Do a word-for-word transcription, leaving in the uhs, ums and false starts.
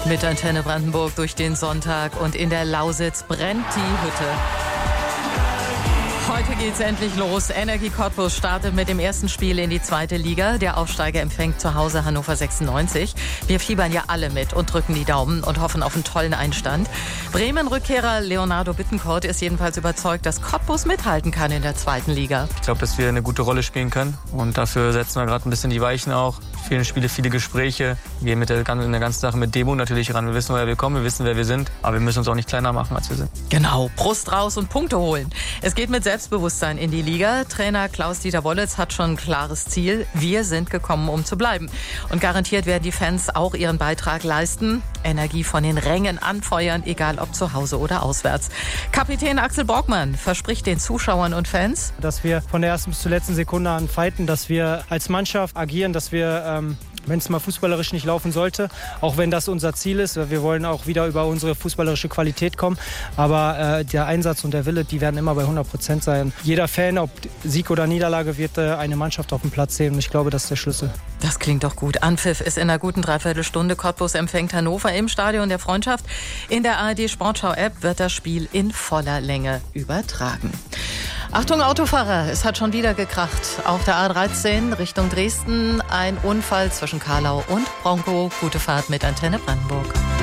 Mit Antenne Brandenburg durch den Sonntag und in der Lausitz brennt die Hütte. Heute geht's endlich los. Energie Cottbus startet mit dem ersten Spiel in die zweite Liga. Der Aufsteiger empfängt zu Hause Hannover sechsundneunzig. Wir fiebern ja alle mit und drücken die Daumen und hoffen auf einen tollen Einstand. Bremen-Rückkehrer Leonardo Bittencourt ist jedenfalls überzeugt, dass Cottbus mithalten kann in der zweiten Liga. Ich glaube, dass wir eine gute Rolle spielen können und dafür setzen wir gerade ein bisschen die Weichen auch. Viele Spiele, viele Gespräche. Wir gehen mit der, in der ganzen Sache mit Demo natürlich ran. Wir wissen, woher wir kommen, wir wissen, wer wir sind, aber wir müssen uns auch nicht kleiner machen, als wir sind. Genau, Brust raus und Punkte holen. Es geht mit Selbstbewusstsein in die Liga. Trainer Klaus-Dieter Wollitz hat schon ein klares Ziel. Wir sind gekommen, um zu bleiben. Und garantiert werden die Fans auch ihren Beitrag leisten. Energie von den Rängen anfeuern, egal ob zu Hause oder auswärts. Kapitän Axel Borgmann verspricht den Zuschauern und Fans, dass wir von der ersten bis zur letzten Sekunde an fighten, dass wir als Mannschaft agieren, dass wir, ähm, wenn es mal fußballerisch nicht laufen sollte, auch wenn das unser Ziel ist, wir wollen auch wieder über unsere fußballerische Qualität kommen, aber äh, der Einsatz und der Wille, die werden immer bei hundert Prozent sein. Jeder Fan, ob Sieg oder Niederlage, wird äh, eine Mannschaft auf dem Platz sehen und ich glaube, das ist der Schlüssel. Das klingt doch gut. Anpfiff ist in einer guten Dreiviertelstunde. Cottbus empfängt Hannover im Stadion der Freundschaft. In der A R D Sportschau-App wird das Spiel in voller Länge übertragen. Achtung Autofahrer, es hat schon wieder gekracht. Auf der A dreizehn Richtung Dresden ein Unfall zwischen Karlau und Bronkow. Gute Fahrt mit Antenne Brandenburg.